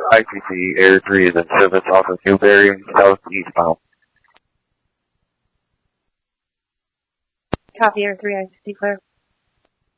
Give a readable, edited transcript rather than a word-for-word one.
ICC Air 3 is in service off of Newberry, southeastbound. Copy, Air 3, ICC clear.